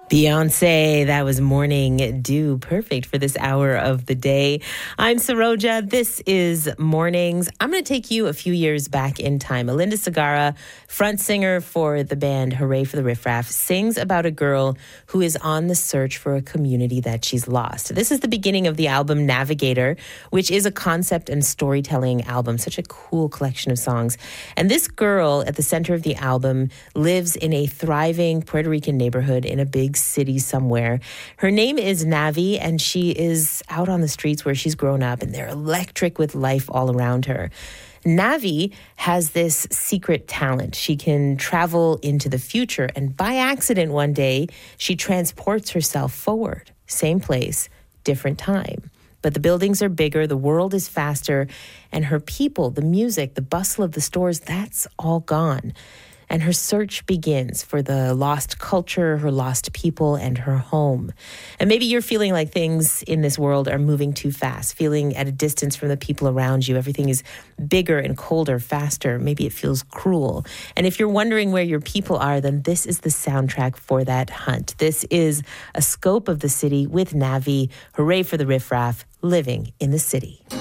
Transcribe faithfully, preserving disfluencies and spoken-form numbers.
Beyonce, that was Morning Dew. Perfect for this hour of the day. I'm Saroja. This is Mornings. I'm going to take you a few years back in time. Alinda Segarra, front singer for the band Hooray for the Riff Raff, sings about a girl who is on the search for a community that she's lost. This is the beginning of the album Navigator, which is a concept and storytelling album. Such a cool collection of songs. And this girl at the center of the album lives in a thriving Puerto Rican neighborhood in a big city somewhere. Her name is Navi, and she is out on the streets where she's grown up, and they're electric with life all around her. Navi has this secret talent. She can travel into the future, and by accident one day, she transports herself forward. Same place, different time. But the buildings are bigger, the world is faster, and her people, the music, the bustle of the stores, that's all gone. And her search begins for the lost culture, her lost people, and her home. And maybe you're feeling like things in this world are moving too fast, feeling at a distance from the people around you. Everything is bigger and colder, faster. Maybe it feels cruel. And if you're wondering where your people are, then this is the soundtrack for that hunt. This is a scope of the city with Navi. Hooray for the Riff Raff, living in the city.